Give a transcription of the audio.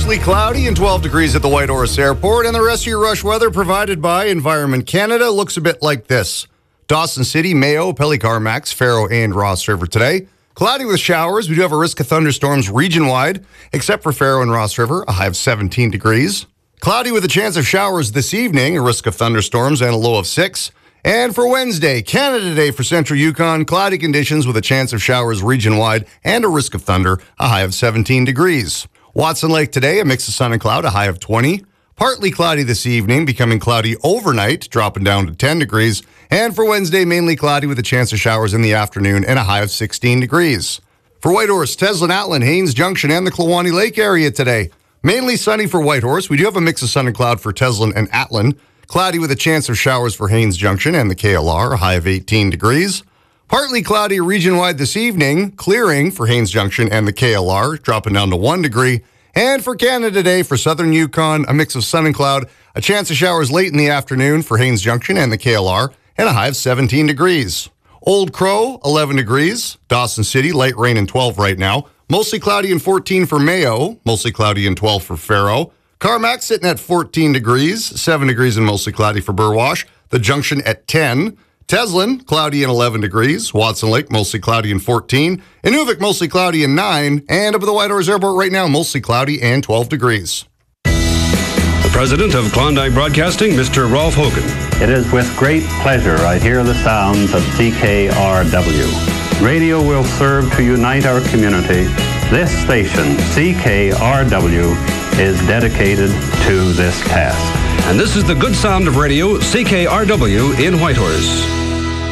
mostly cloudy and 12 degrees at the Whitehorse Airport, and the rest of your rush weather provided by Environment Canada looks a bit like this. Dawson City, Mayo, Pelly-Carmax, Faro, and Ross River today. Cloudy with showers. We do have a risk of thunderstorms region-wide, except for Faro and Ross River, a high of 17 degrees. Cloudy with a chance of showers this evening, a risk of thunderstorms, and a low of 6. And for Wednesday, Canada Day for Central Yukon, cloudy conditions with a chance of showers region-wide and a risk of thunder, a high of 17 degrees. Watson Lake today, a mix of sun and cloud, a high of 20. Partly cloudy this evening, becoming cloudy overnight, dropping down to 10 degrees. And for Wednesday, mainly cloudy with a chance of showers in the afternoon and a high of 16 degrees. For Whitehorse, Teslin, Atlin, Haines Junction, and the Kluwani Lake area today. Mainly sunny for Whitehorse. We do have a mix of sun and cloud for Teslin and Atlin. Cloudy with a chance of showers for Haines Junction and the KLR, a high of 18 degrees. Partly cloudy region-wide this evening, clearing for Haines Junction and the KLR, dropping down to 1 degree. And for Canada Day for Southern Yukon, a mix of sun and cloud, a chance of showers late in the afternoon for Haines Junction and the KLR, and a high of 17 degrees. Old Crow, 11 degrees. Dawson City, light rain and 12 right now. Mostly cloudy and 14 for Mayo, mostly cloudy and 12 for Faro. Carmack sitting at 14 degrees, 7 degrees and mostly cloudy for Burwash. The Junction at 10. Teslin, cloudy and 11 degrees. Watson Lake, mostly cloudy and 14. Inuvik, mostly cloudy and 9. And up at the Whitehorse Airport right now, mostly cloudy and 12 degrees. The president of Klondike Broadcasting, Mr. Rolf Hogan. It is with great pleasure I hear the sounds of CKRW. Radio will serve to unite our community. This station, CKRW, is dedicated to this task. And this is the good sound of radio, CKRW in Whitehorse.